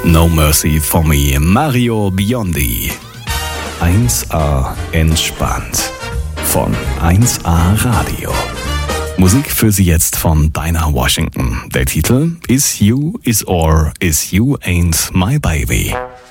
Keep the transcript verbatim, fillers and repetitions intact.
No Mercy for Me, Mario Biondi. eins a entspannt von eins a Radio. Musik für Sie jetzt von Dinah Washington. Der Titel Is You, Is Or, Is You Ain't My Baby.